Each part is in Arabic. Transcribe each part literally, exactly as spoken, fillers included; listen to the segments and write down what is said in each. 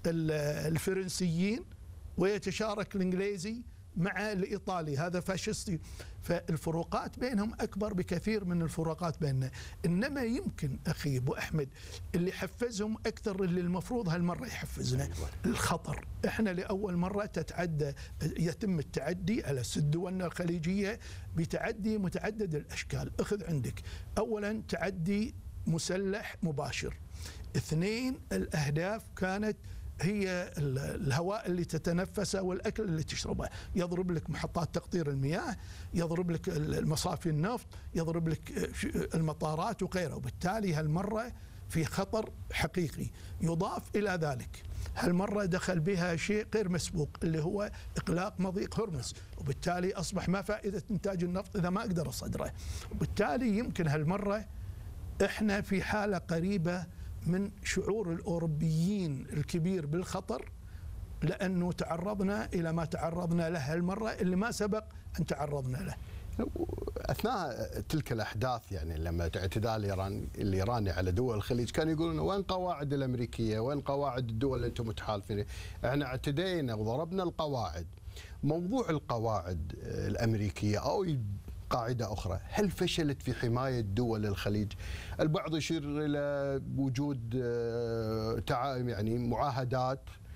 الفرنسيين ويتشارك الإنجليزي مع الإيطالي، هذا فاشستي. فالفروقات بينهم أكبر بكثير من الفروقات بيننا. إنما يمكن أخي أبو أحمد اللي حفزهم أكثر اللي المفروض هالمرة يحفزنا الخطر. إحنا لأول مرة تتعدى يتم التعدي على دولنا الخليجية بتعدي متعدد الأشكال. أخذ عندك أولا تعدي مسلح مباشر، اثنين الأهداف كانت هي الهواء اللي تتنفسه والأكل اللي تشربه، يضرب لك محطات تقطير المياه، يضرب لك المصافي النفط، يضرب لك المطارات وغيره. وبالتالي هالمرة في خطر حقيقي. يضاف إلى ذلك هالمرة دخل بها شيء غير مسبوق اللي هو إغلاق مضيق هرمز، وبالتالي أصبح ما فائدة إنتاج النفط إذا ما أقدر أصدره. وبالتالي يمكن هالمرة إحنا في حالة قريبة من شعور الأوروبيين الكبير بالخطر، لأنه تعرضنا إلى ما تعرضنا له هالمرة اللي ما سبق أن تعرضنا له. أثناء تلك الأحداث يعني لما اعتداء الإيران الإيراني على دول الخليج كانوا يقولون وين قواعد الأمريكية، وين قواعد الدول اللي أنتم متحالفين؟ احنا اعتدينا وضربنا القواعد. موضوع القواعد الأمريكية أو قاعدة أخرى، هل فشلت في حماية دول الخليج؟ البعض يشير إلى وجود يعني معاهدات،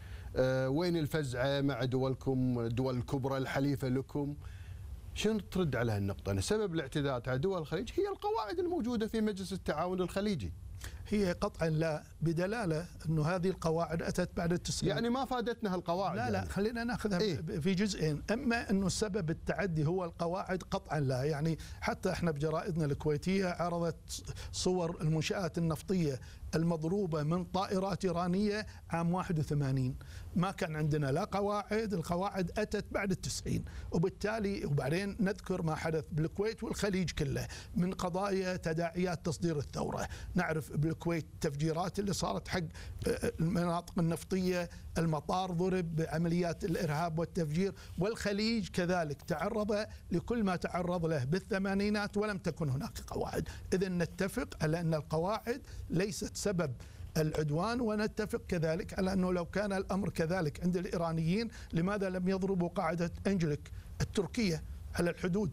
وين الفزعة مع دولكم الدول الكبرى الحليفة لكم؟ شنو ترد على هالنقطة؟ سبب الاعتداءات على دول الخليج هي القواعد الموجودة في مجلس التعاون الخليجي. هي قطعا لا، بدلالة أنه هذه القواعد أتت بعد التسليم. يعني ما فادتنا هالقواعد؟ لا يعني. لا خلينا ناخذها إيه؟ في جزئين. أما أنه السبب التعدي هو القواعد قطعا لا. يعني حتى احنا بجرائدنا الكويتية عرضت صور المنشآت النفطية المضروبة من طائرات إيرانية عام واحد وثمانين. ما كان عندنا لا قواعد، القواعد أتت بعد التسعين. وبالتالي وبعدين نذكر ما حدث بالكويت والخليج كله من قضايا تداعيات تصدير الثورة. نعرف بالكويت التفجيرات اللي صارت حق المناطق النفطية، المطار ضرب بعمليات الإرهاب والتفجير، والخليج كذلك تعرض لكل ما تعرض له بالثمانينات ولم تكن هناك قواعد. إذن نتفق على أن القواعد ليست سبب العدوان، ونتفق كذلك على أنه لو كان الأمر كذلك عند الإيرانيين لماذا لم يضربوا قاعدة أنجلك التركية على الحدود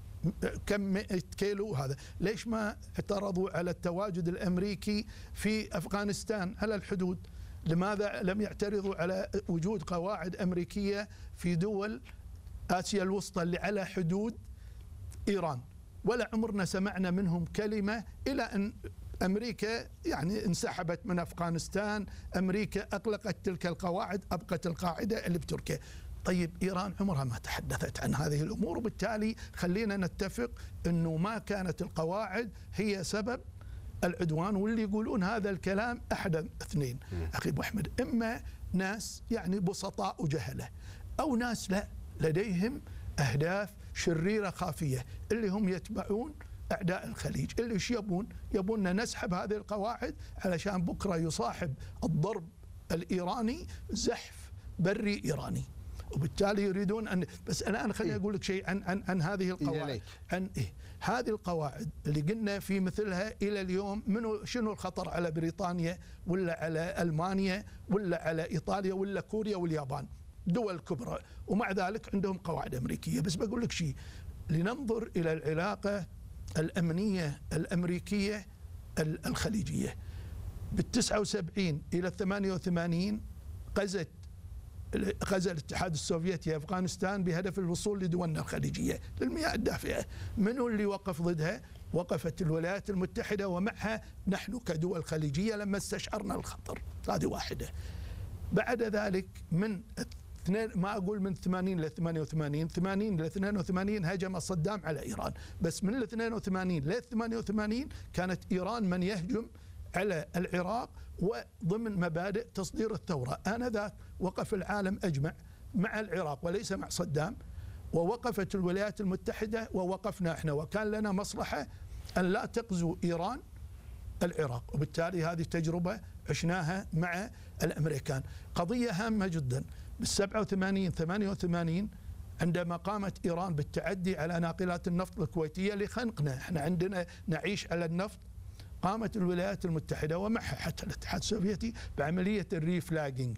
كم مئة كيلو؟ هذا ليش ما اعترضوا على التواجد الأمريكي في أفغانستان على الحدود؟ لماذا لم يعترضوا على وجود قواعد أمريكية في دول آسيا الوسطى اللي على حدود إيران؟ ولا عمرنا سمعنا منهم كلمة إلى أن أمريكا يعني انسحبت من أفغانستان، أمريكا أغلقت تلك القواعد، أبقت القاعدة اللي بتركيا. طيب إيران عمرها ما تحدثت عن هذه الأمور، وبالتالي خلينا نتفق أنه ما كانت القواعد هي سبب العدوان. واللي يقولون هذا الكلام أحد اثنين أخي أبو أحمد، إما ناس يعني بسطاء وجهلة، أو ناس لا لديهم أهداف شريرة خافية اللي هم يتبعون أعداء الخليج. اللي ايش يبون؟ يبوننا نسحب هذه القواعد علشان بكرة يصاحب الضرب الإيراني زحف بري إيراني، وبالتالي يريدون أن بس أنا أنا خليني أقول لك شيء عن عن عن هذه القواعد. عن إيه؟ هذه القواعد اللي قلنا في مثلها إلى اليوم منو شنو الخطر على بريطانيا ولا على ألمانيا ولا على إيطاليا ولا كوريا واليابان، دول كبرى، ومع ذلك عندهم قواعد أمريكية. بس بقول لك شيء، لننظر إلى العلاقة الأمنية الأمريكية الخليجية. بالتسعة وسبعين إلى الثمانية وثمانين غزت غزا الاتحاد السوفيتي أفغانستان بهدف الوصول لدولنا الخليجية للمياه الدافئة. منو اللي وقف ضدها؟ وقفت الولايات المتحدة ومعها نحن كدول خليجية لما استشعرنا الخطر. هذه واحدة. بعد ذلك من ما أقول من ثمانين إلى ثمانية وثمانين، ثمانين إلى اثنين وثمانين هجم صدام على إيران، بس من اثنين وثمانين إلى ثمانية وثمانين كانت إيران من يهجم على العراق وضمن مبادئ تصدير الثورة. آنذاك وقف العالم أجمع مع العراق وليس مع صدام، ووقفت الولايات المتحدة ووقفنا احنا، وكان لنا مصلحة أن لا تغزو إيران العراق. وبالتالي هذه تجربة عشناها مع الأمريكان. قضية هامة جدا بالسبعة وثمانين ثمانية وثمانين عندما قامت إيران بالتعدي على ناقلات النفط الكويتية لخنقنا، احنا عندنا نعيش على النفط، قامت الولايات المتحدة ومعها حتى الاتحاد السوفيتي بعملية الريفلاجينج،